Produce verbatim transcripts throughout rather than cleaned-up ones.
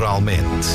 naturalmente.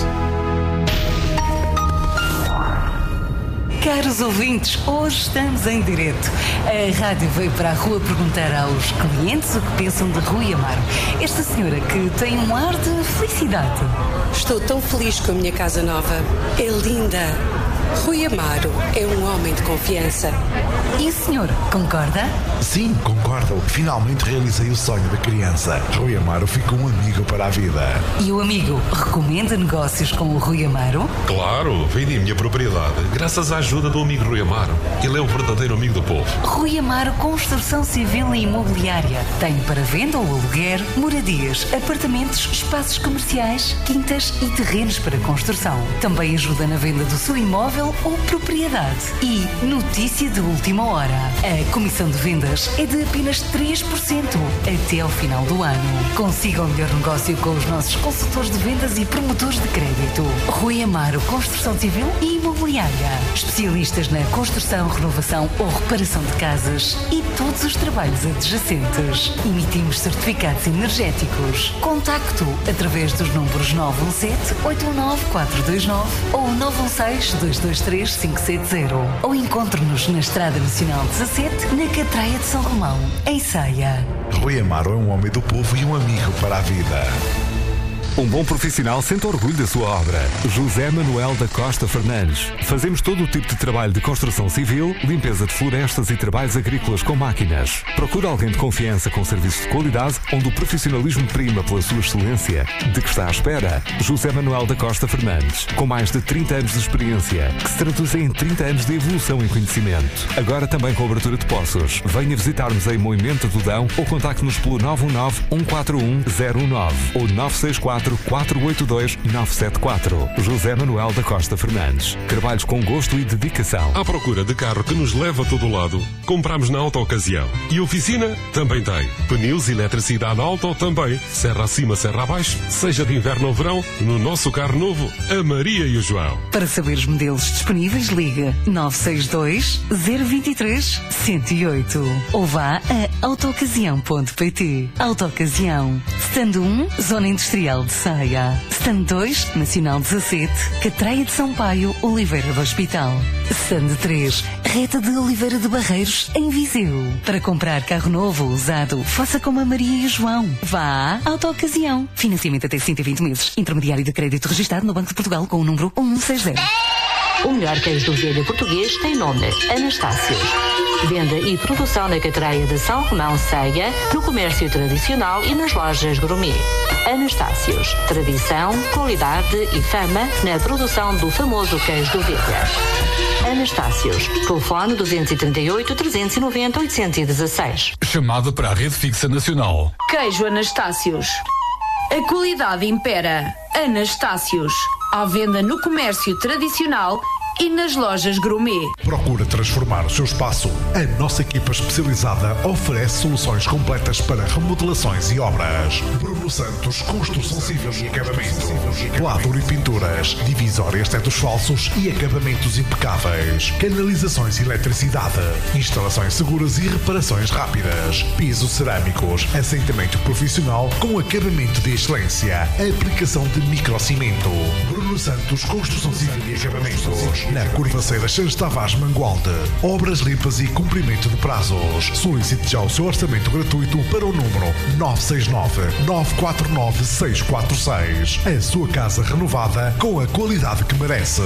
Caros ouvintes, hoje estamos em direto. A rádio veio para a rua perguntar aos clientes o que pensam de Rui Amaro. Esta senhora que tem um ar de felicidade. Estou tão feliz com a minha casa nova. É linda. Rui Amaro é um homem de confiança. E o senhor, concorda? Sim, concordo. Finalmente realizei o sonho da criança. Rui Amaro ficou um amigo para a vida. E o amigo recomenda negócios com o Rui Amaro? Claro, vendi a minha propriedade graças à ajuda do amigo Rui Amaro. Ele é o verdadeiro amigo do povo. Rui Amaro Construção Civil e Imobiliária. Tem para venda ou aluguer moradias, apartamentos, espaços comerciais, quintas e terrenos para construção. Também ajuda na venda do seu imóvel ou propriedade. E notícia de última hora. A comissão de vendas é de apenas três por cento até ao final do ano. Consiga o melhor negócio com os nossos consultores de vendas e promotores de crédito. Rui Amaro Construção Civil e Imobiliária. Especialistas na construção, renovação ou reparação de casas e todos os trabalhos adjacentes. Emitimos certificados energéticos. Contacto através dos números nove um sete, oito um nove, quatro dois nove ou nove um seis, dois dois três, cinco sete zero. Ou encontre-nos na Estrada Nacional dezassete, na Catraia de São Romão, em Ceia. Rui Amaro é um homem do povo e um amigo para a vida. Um bom profissional sente orgulho da sua obra. José Manuel da Costa Fernandes. Fazemos todo o tipo de trabalho de construção civil, limpeza de florestas e trabalhos agrícolas com máquinas. Procura alguém de confiança com serviços de qualidade, onde o profissionalismo prima pela sua excelência. De que está à espera? José Manuel da Costa Fernandes. Com mais de trinta anos de experiência, que se traduzem em trinta anos de evolução em conhecimento. Agora também com abertura de poços. Venha visitar-nos em Moimenta do Dão ou contacte-nos pelo nove um nove, um quatro um, zero um nove ou nove seis quatro, quatro oito dois, nove sete quatro. José Manuel da Costa Fernandes. Trabalhos com gosto e dedicação. À procura de carro que nos leva a todo lado, compramos na Auto Ocasião. E oficina também tem. Pneus e eletricidade Auto também. Serra acima, serra abaixo. Seja de inverno ou verão, no nosso carro novo, a Maria e o João. Para saber os modelos disponíveis, liga nove seis dois, zero dois três, um zero oito ou vá a autoocasião ponto pt. Autoocasião. Stand um, Zona Industrial de Ceia. Stand dois, Nacional dezassete, Catraia de São Paio, Oliveira do Hospital. Stand três, Reta de Oliveira de Barreiros, em Viseu. Para comprar carro novo ou usado, faça como a Maria e o João. Vá à Autoocasião. Financiamento até cento e vinte meses. Intermediário de crédito registado no Banco de Portugal com o número um um seis zero. O melhor queijo de ovelha português tem nome: Anastácios. Venda e produção na Catraia de São Romão, Ceia, no comércio tradicional e nas lojas gourmet. Anastácios. Tradição, qualidade e fama na produção do famoso queijo de ovelha. Anastácios. Telefone duzentos e trinta e oito, trezentos e noventa, oitocentos e dezesseis. Chamada para a Rede Fixa Nacional. Queijo Anastácios. A qualidade impera. Anastácios. À venda no comércio tradicional e nas lojas gourmet. Procura transformar o seu espaço. A nossa equipa especializada oferece soluções completas para remodelações e obras. Bruno Santos, Construção Civil e Acabamento. Pladur e pinturas, divisórias tetos falsos e acabamentos impecáveis. Canalizações e eletricidade. Instalações seguras e reparações rápidas. Pisos cerâmicos, assentamento profissional com acabamento de excelência. Aplicação de microcimento. Bruno Santos, Construção Civil e Acabamentos. Na Curvaceira Santos Tavares Mangualde. Obras limpas e cumprimento de prazos. Solicite já o seu orçamento gratuito para o número nove seis nove, nove quatro nove, seis quatro seis. A sua casa renovada com a qualidade que merece.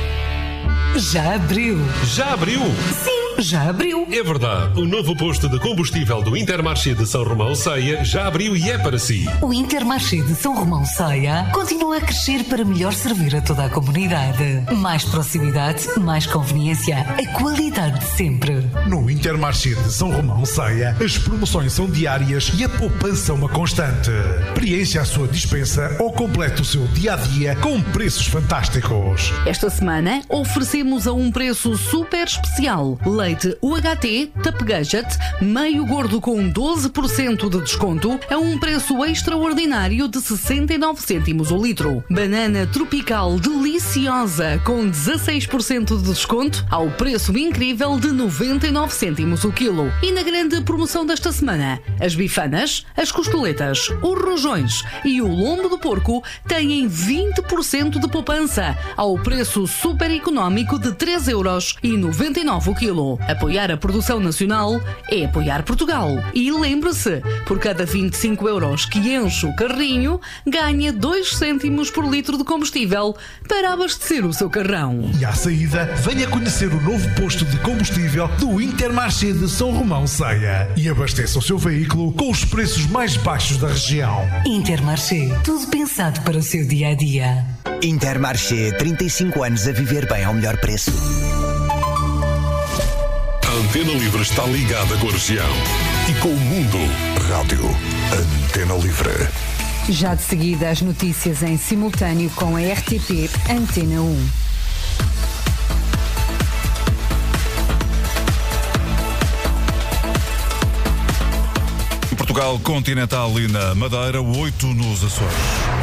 Já abriu. Já abriu? Sim, já abriu. É verdade. O novo posto de combustível do Intermarché de São Romão, Ceia, já abriu e é para si. O Intermarché de São Romão, Ceia, continua a crescer para melhor servir a toda a comunidade. Mais proximidade, mais conveniência, a qualidade de sempre. No Intermarché de São Romão, Ceia, as promoções são diárias e a poupança uma constante. Preencha a sua dispensa ou complete o seu dia-a-dia com preços fantásticos. Esta semana oferecemos a um preço super especial leite U H T Top Gadget, meio gordo com doze por cento de desconto, a um preço extraordinário de sessenta e nove cêntimos o litro. Banana tropical deliciosa com dezasseis por cento de desconto, ao preço incrível de noventa e nove cêntimos o quilo. E na grande promoção desta semana, as bifanas, as costeletas, os rojões e o lombo do porco têm vinte por cento de poupança, ao preço super económico de três euros e noventa e nove o quilo. Apoiar a produção nacional é apoiar Portugal. E lembre-se, por cada vinte e cinco euros que enche o carrinho, ganha dois cêntimos por litro de combustível para abastecer o seu carrão. E à saída, venha conhecer o novo posto de combustível do Intermarché de São Romão Ceia e abasteça o seu veículo com os preços mais baixos da região. Intermarché, tudo pensado para o seu dia-a-dia. Intermarché, trinta e cinco anos a viver bem ao melhor preço. A Antena Livre está ligada com a região e com o mundo. Rádio Antena Livre. Já de seguida as notícias em simultâneo com a R T P Antena um. Portugal continental e na Madeira, oito nos Açores.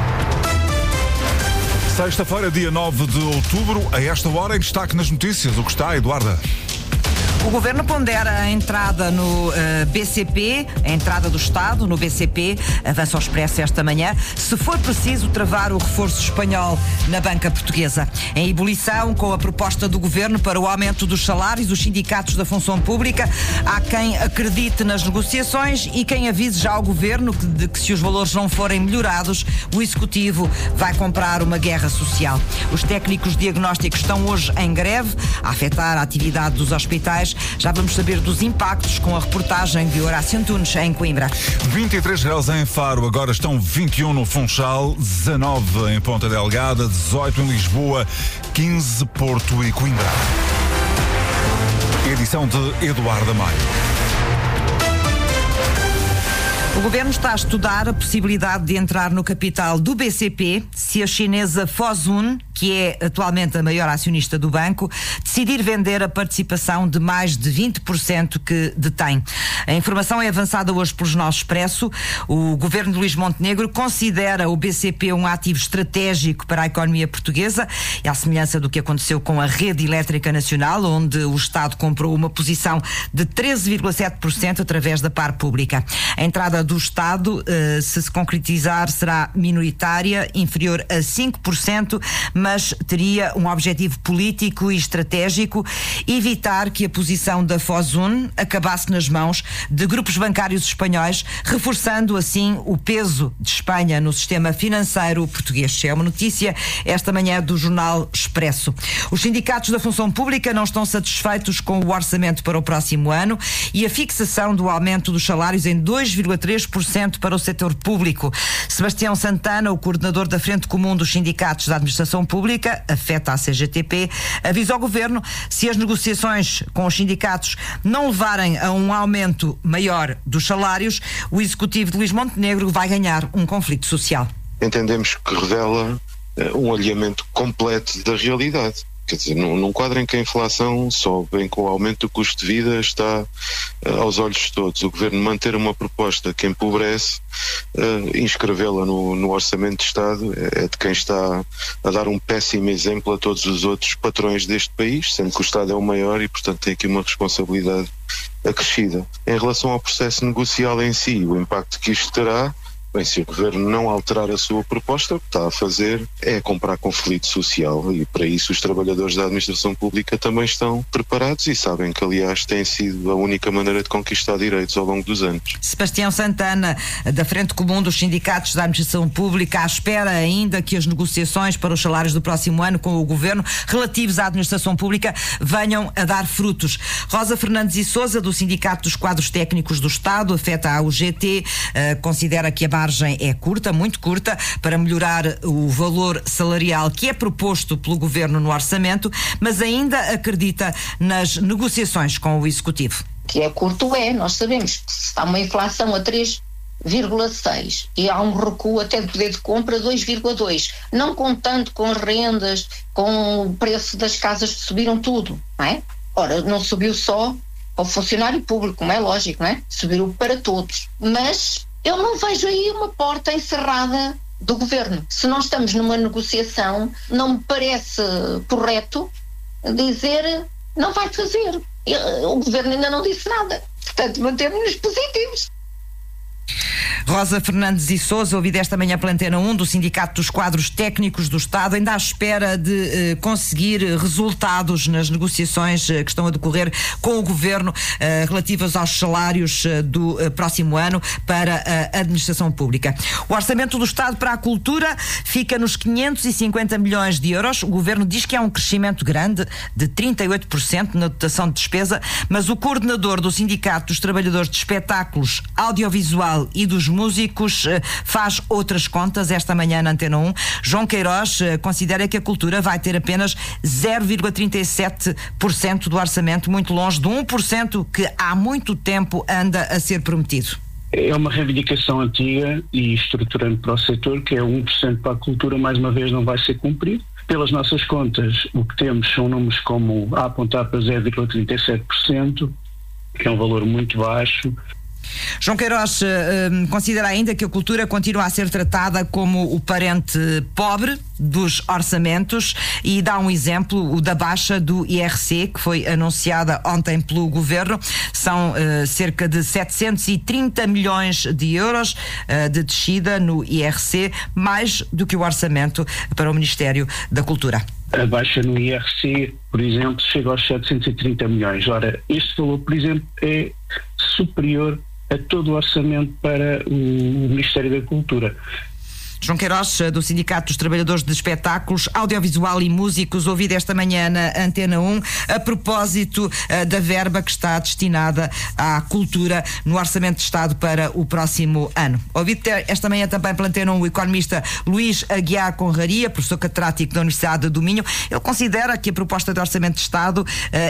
Sexta-feira, dia nove de outubro, a esta hora em destaque nas notícias. O que está, Eduarda? O Governo pondera a entrada no uh, B C P, a entrada do Estado no B C P, avança ao Expresso esta manhã, se for preciso travar o reforço espanhol na banca portuguesa. Em ebulição, com a proposta do Governo para o aumento dos salários dos sindicatos da função pública, há quem acredite nas negociações e quem avise já ao Governo que, de que se os valores não forem melhorados, o Executivo vai comprar uma guerra social. Os técnicos diagnósticos estão hoje em greve, a afetar a atividade dos hospitais. Já vamos saber dos impactos com a reportagem de Horácio Antunes em Coimbra. vinte e três graus em Faro, agora estão vinte e um no Funchal, dezanove em Ponta Delgada, dezoito em Lisboa, quinze Porto e Coimbra. Edição de Eduardo Maio. O Governo está a estudar a possibilidade de entrar no capital do B C P se a chinesa Fosun, que é atualmente a maior acionista do banco, decidir vender a participação de mais de vinte por cento que detém. A informação é avançada hoje pelo Jornal Expresso. O Governo de Luís Montenegro considera o B C P um ativo estratégico para a economia portuguesa, e à semelhança do que aconteceu com a Rede Elétrica Nacional, onde o Estado comprou uma posição de treze vírgula sete por cento através da par pública. A entrada do Estado, eh, se se concretizar, será minoritária, inferior a cinco por cento, mas teria um objetivo político e estratégico: evitar que a posição da Fosun acabasse nas mãos de grupos bancários espanhóis, reforçando assim o peso de Espanha no sistema financeiro português. É uma notícia esta manhã do Jornal Expresso. Os sindicatos da função pública não estão satisfeitos com o orçamento para o próximo ano e a fixação do aumento dos salários em dois vírgula três por cento para o setor público. Sebastião Santana, o coordenador da Frente Comum dos Sindicatos da Administração Pública, afeta a C G T P, avisa ao Governo: se as negociações com os sindicatos não levarem a um aumento maior dos salários, o Executivo de Luís Montenegro vai ganhar um conflito social. Entendemos que revela uh, um alinhamento completo da realidade. Quer dizer, num, num quadro em que a inflação sobe, em que o aumento do custo de vida está uh, aos olhos de todos, o Governo manter uma proposta que empobrece, uh, inscrevê-la no, no Orçamento de Estado, é, é de quem está a dar um péssimo exemplo a todos os outros patrões deste país, sendo que o Estado é o maior e, portanto, tem aqui uma responsabilidade acrescida. Em relação ao processo negocial em si, o impacto que isto terá, bem, se o Governo não alterar a sua proposta, o que está a fazer é comprar conflito social, e para isso os trabalhadores da administração pública também estão preparados e sabem que, aliás, tem sido a única maneira de conquistar direitos ao longo dos anos. Sebastião Santana, da Frente Comum dos Sindicatos da Administração Pública, à espera ainda que as negociações para os salários do próximo ano com o Governo relativos à administração pública venham a dar frutos. Rosa Fernandes e Sousa, do Sindicato dos Quadros Técnicos do Estado, afeta a U G T, uh, considera que a margem é curta, muito curta, para melhorar o valor salarial que é proposto pelo Governo no orçamento, mas ainda acredita nas negociações com o Executivo. Que é curto, é, nós sabemos que se está uma inflação a três vírgula seis e há um recuo até de poder de compra dois vírgula dois, não contando com as rendas, com o preço das casas que subiram tudo, não é? Ora, não subiu só ao funcionário público, como é lógico, não é? Subiu para todos. Mas eu não vejo aí uma porta encerrada do governo. Se nós estamos numa negociação, não me parece correto dizer não vai fazer. O governo ainda não disse nada. Portanto, mantemos-nos positivos. Rosa Fernandes e Sousa, ouvido esta manhã pela Antena um, do Sindicato dos Quadros Técnicos do Estado, ainda à espera de eh, conseguir resultados nas negociações eh, que estão a decorrer com o Governo eh, relativas aos salários eh, do eh, próximo ano para a administração pública. O Orçamento do Estado para a Cultura fica nos quinhentos e cinquenta milhões de euros. O Governo diz que é um crescimento grande de trinta e oito por cento na dotação de despesa, mas o coordenador do Sindicato dos Trabalhadores de Espetáculos, Audiovisual e dos Músicos faz outras contas esta manhã na Antena um. João Queiroz considera que a cultura vai ter apenas zero vírgula trinta e sete por cento do orçamento, muito longe do um por cento que há muito tempo anda a ser prometido. É uma reivindicação antiga e estruturante para o setor, que é um por cento para a cultura, mais uma vez não vai ser cumprido. Pelas nossas contas, o que temos são números como a apontar para zero vírgula trinta e sete por cento, que é um valor muito baixo. João Queiroz uh, considera ainda que a cultura continua a ser tratada como o parente pobre dos orçamentos e dá um exemplo, o da baixa do I R C, que foi anunciada ontem pelo Governo. São uh, cerca de setecentos e trinta milhões de euros uh, de descida no I R C, mais do que o orçamento para o Ministério da Cultura. A baixa no I R C, por exemplo, chega aos setecentos e trinta milhões. Ora, este valor, por exemplo, é superior a todo o orçamento para o Ministério da Cultura. João Queiroz, do Sindicato dos Trabalhadores de Espetáculos, Audiovisual e Músicos, ouvido esta manhã na Antena um, a propósito uh, da verba que está destinada à cultura no Orçamento de Estado para o próximo ano. Ouvido esta manhã também pela Antena um o economista Luís Aguiar Conraria, professor catedrático da Universidade do Minho. Ele considera que a proposta de Orçamento de Estado uh,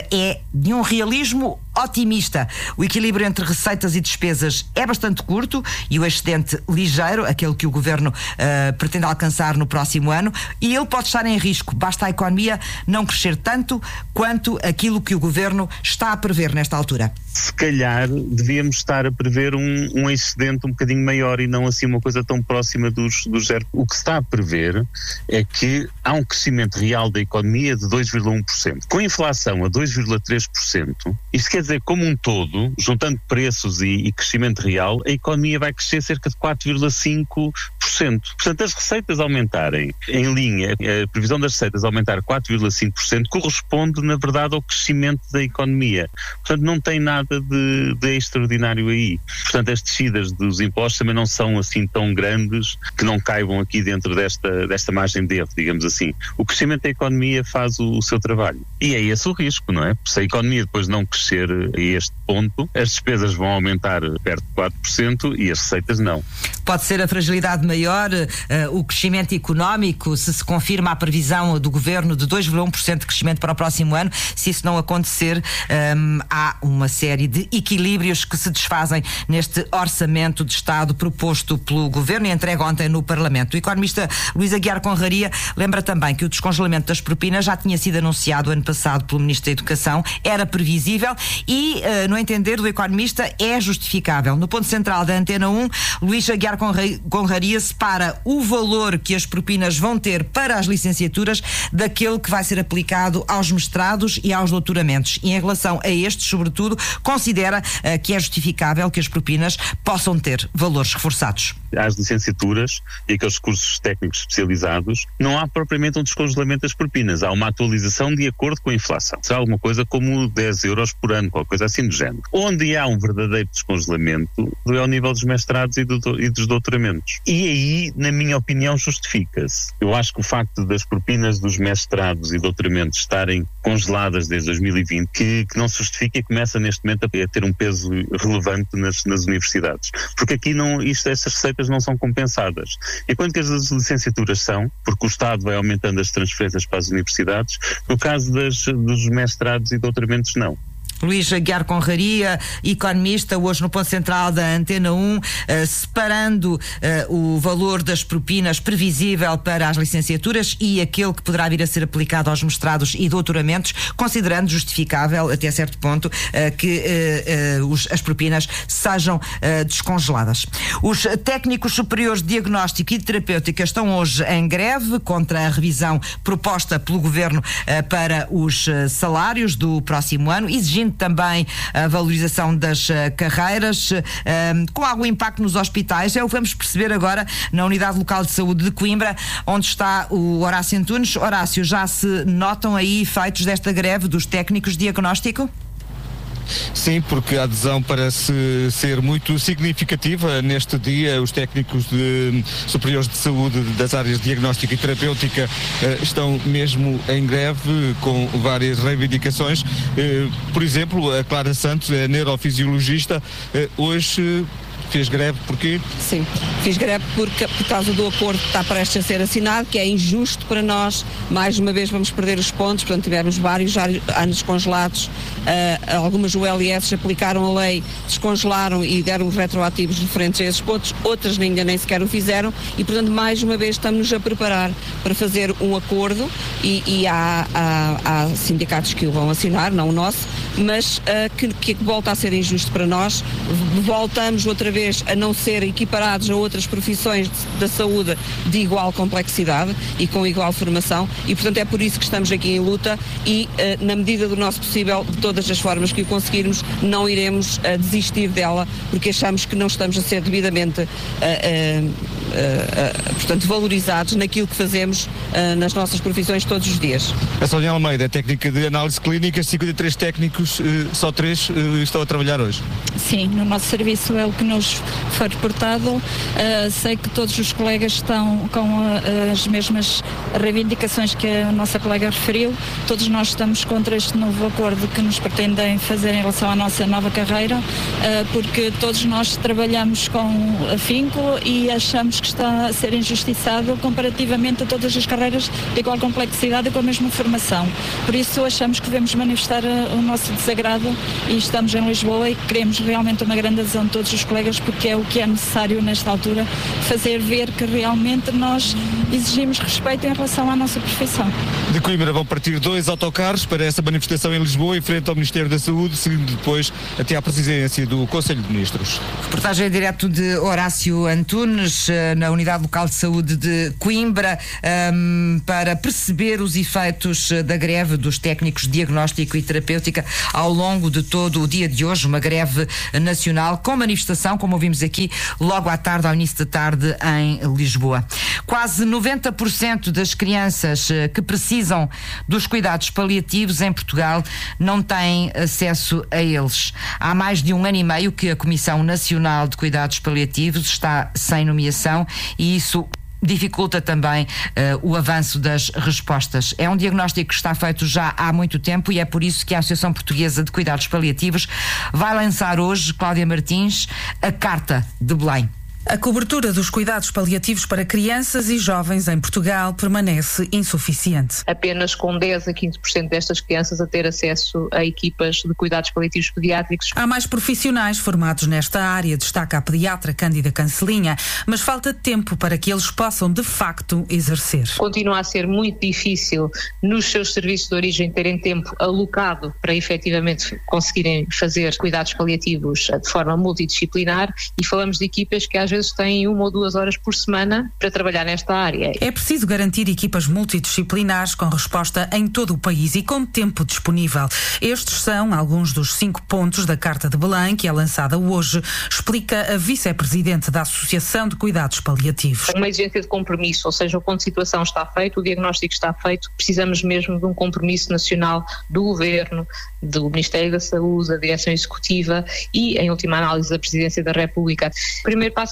é de um realismo otimista. O equilíbrio entre receitas e despesas é bastante curto e o excedente ligeiro, aquele que o Governo Uh, pretende alcançar no próximo ano, e ele pode estar em risco, basta a economia não crescer tanto quanto aquilo que o Governo está a prever nesta altura. Se calhar devíamos estar a prever um, um excedente um bocadinho maior e não assim uma coisa tão próxima dos, dos zero. O que se está a prever é que há um crescimento real da economia de dois vírgula um por cento. Com a inflação a dois vírgula três por cento, isto quer dizer, como um todo, juntando preços e, e crescimento real, a economia vai crescer cerca de quatro vírgula cinco por cento. Portanto, as receitas aumentarem em linha, a previsão das receitas aumentar quatro vírgula cinco por cento corresponde, na verdade, ao crescimento da economia. Portanto, não tem nada de, de extraordinário aí. Portanto, as descidas dos impostos também não são assim tão grandes que não caibam aqui dentro desta, desta margem de erro, digamos assim. O crescimento da economia faz o, o seu trabalho. E é esse o risco, não é? Se a economia depois não crescer a este ponto, as despesas vão aumentar perto de quatro por cento e as receitas não. Pode ser a fragilidade maior, uh, o crescimento económico, se se confirma a previsão do Governo de dois vírgula um por cento de crescimento para o próximo ano. Se isso não acontecer, um, há uma série de equilíbrios que se desfazem neste orçamento de Estado proposto pelo Governo e entregue ontem no Parlamento. O economista Luís Aguiar Conraria lembra também que o descongelamento das propinas já tinha sido anunciado ano passado pelo Ministro da Educação, era previsível e, uh, no entender do economista, é justificável. No ponto central da Antena um, Luís Aguiar Conraria separa o valor que as propinas vão ter para as licenciaturas daquele que vai ser aplicado aos mestrados e aos doutoramentos. E em relação a estes, sobretudo, considera uh, que é justificável que as propinas possam ter valores reforçados. Às licenciaturas e aqueles cursos técnicos especializados, não há propriamente um descongelamento das propinas, há uma atualização de acordo com a inflação. Será alguma coisa como dez euros por ano, qualquer coisa assim do género. Onde há um verdadeiro descongelamento é ao nível dos mestrados e, do, e dos doutoramentos. E aí, na minha opinião, justifica-se. Eu acho que o facto das propinas dos mestrados e doutoramentos estarem congeladas desde dois mil e vinte, que, que não se justifica e começa neste momento a ter um peso relevante nas, nas universidades. Porque aqui não, isto, essas receitas não são compensadas. Enquanto que as licenciaturas são, porque o Estado vai aumentando as transferências para as universidades, no caso das, dos mestrados e doutoramentos não. Luís Aguiar Conraria, economista, hoje no ponto central da Antena um, uh, separando uh, o valor das propinas previsível para as licenciaturas e aquele que poderá vir a ser aplicado aos mestrados e doutoramentos, considerando justificável, até certo ponto, uh, que uh, uh, os, as propinas sejam uh, descongeladas. Os técnicos superiores de diagnóstico e de terapêutica estão hoje em greve contra a revisão proposta pelo Governo uh, para os uh, salários do próximo ano, exigindo também a valorização das uh, carreiras, uh, com algum impacto nos hospitais. É o que vamos perceber agora na Unidade Local de Saúde de Coimbra, onde está o Horácio Antunes. Horácio, já se notam aí efeitos desta greve dos técnicos de diagnóstico? Sim, porque a adesão parece ser muito significativa. Neste dia, os técnicos de, superiores de saúde das áreas de diagnóstica e terapêutica eh, estão mesmo em greve, com várias reivindicações. Eh, por exemplo, a Clara Santos, a neurofisiologista, eh, hoje fez greve porquê? Sim, fiz greve porque, por causa do acordo que está prestes a ser assinado, que é injusto para nós. Mais uma vez vamos perder os pontos, portanto tivemos vários anos congelados. Uh, algumas U L S aplicaram a lei, descongelaram e deram retroativos referentes a esses pontos, outras ainda nem sequer o fizeram e, portanto, mais uma vez estamos-nos a preparar para fazer um acordo e, e há, há, há sindicatos que o vão assinar, não o nosso, mas uh, que, que volta a ser injusto para nós. Voltamos outra vez a não ser equiparados a outras profissões da saúde de igual complexidade e com igual formação e, portanto, é por isso que estamos aqui em luta e, uh, na medida do nosso possível, de todas as formas que o conseguirmos, não iremos uh, desistir dela, porque achamos que não estamos a ser devidamente uh, uh, uh, uh, portanto, valorizados naquilo que fazemos uh, nas nossas profissões todos os dias. A Sónia Almeida, técnica de análise clínica, cinquenta e três técnicos, uh, só três uh, estão a trabalhar hoje. Sim, no nosso serviço é o que nos foi reportado. Uh, sei que todos os colegas estão com uh, as mesmas reivindicações que a nossa colega referiu. Todos nós estamos contra este novo acordo que nos pretendem fazer em relação à nossa nova carreira, uh, porque todos nós trabalhamos com afinco e achamos que está a ser injustiçado comparativamente a todas as carreiras de igual complexidade e com a mesma formação. Por isso achamos que devemos manifestar uh, o nosso desagrado e estamos em Lisboa e queremos realmente uma grande adesão de todos os colegas, porque é o que é necessário nesta altura, fazer ver que realmente nós exigimos respeito em relação à nossa profissão. De Coimbra vão partir dois autocarros para essa manifestação em Lisboa, em frente ao Ministério da Saúde, seguindo depois até à presidência do Conselho de Ministros. Reportagem em direto de Horácio Antunes, na Unidade Local de Saúde de Coimbra, um, para perceber os efeitos da greve dos técnicos de diagnóstico e terapêutica ao longo de todo o dia de hoje, uma greve nacional com manifestação, como ouvimos aqui, logo à tarde, ao início da tarde, em Lisboa. Quase noventa por cento das crianças que precisam dos cuidados paliativos em Portugal não têm acesso a eles. Há mais de um ano e meio que a Comissão Nacional de Cuidados Paliativos está sem nomeação e isso dificulta também uh, o avanço das respostas. É um diagnóstico que está feito já há muito tempo e é por isso que a Associação Portuguesa de Cuidados Paliativos vai lançar hoje, Cláudia Martins, a Carta de Belém. A cobertura dos cuidados paliativos para crianças e jovens em Portugal permanece insuficiente. Apenas com dez a quinze por cento destas crianças a ter acesso a equipas de cuidados paliativos pediátricos. Há mais profissionais formados nesta área, destaca a pediatra Cândida Cancelinha, mas falta tempo para que eles possam de facto exercer. Continua a ser muito difícil nos seus serviços de origem terem tempo alocado para efetivamente conseguirem fazer cuidados paliativos de forma multidisciplinar e falamos de equipas que às vezes têm uma ou duas horas por semana para trabalhar nesta área. É preciso garantir equipas multidisciplinares com resposta em todo o país e com tempo disponível. Estes são alguns dos cinco pontos da Carta de Belém, que é lançada hoje, explica a vice-presidente da Associação de Cuidados Paliativos. Uma exigência de compromisso, ou seja, o ponto de situação está feito, o diagnóstico está feito, precisamos mesmo de um compromisso nacional do Governo, do Ministério da Saúde, da Direção Executiva e, em última análise, da Presidência da República. O primeiro passo é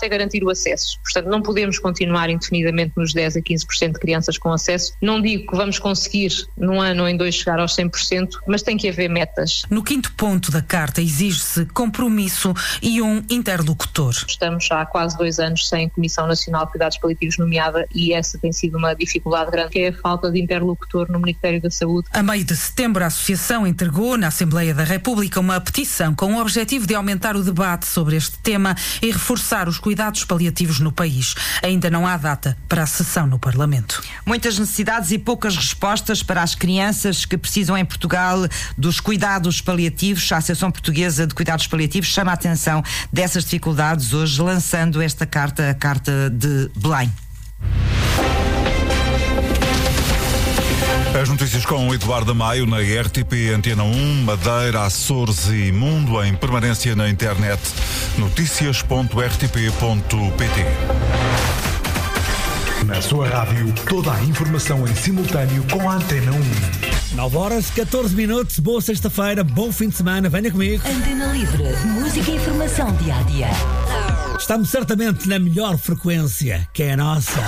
é garantir o acesso. Portanto, não podemos continuar indefinidamente nos dez a quinze por cento de crianças com acesso. Não digo que vamos conseguir num ano ou em dois chegar aos cem por cento, mas tem que haver metas. No quinto ponto da carta exige-se compromisso e um interlocutor. Estamos há quase dois anos sem Comissão Nacional de Cuidados Paliativos nomeada e essa tem sido uma dificuldade grande, que é a falta de interlocutor no Ministério da Saúde. A meio de setembro, a Associação entregou na Assembleia da República uma petição com o objetivo de aumentar o debate sobre este tema e reforçar os cuidados paliativos no país. Ainda não há data para a sessão no Parlamento. Muitas necessidades e poucas respostas para as crianças que precisam em Portugal dos cuidados paliativos. A Associação Portuguesa de Cuidados Paliativos chama a atenção dessas dificuldades hoje, lançando esta carta, a Carta de Belém. As notícias com o Eduardo Maio na R T P Antena um, Madeira, Açores e Mundo, em permanência na internet, notícias ponto r t p ponto p t. Na sua rádio, toda a informação em simultâneo com a Antena um. nove horas, catorze minutos, boa sexta-feira, bom fim de semana, venha comigo. Antena Livre, música e informação dia a dia. Estamos certamente na melhor frequência, que é a nossa.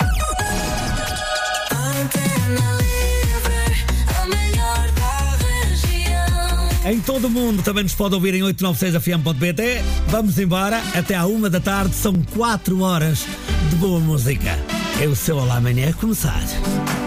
Em todo o mundo também nos pode ouvir em oito nove seis f m ponto p t. Vamos embora, até à uma da tarde, são quatro horas de boa música. É o seu Olá Amanhã a começar.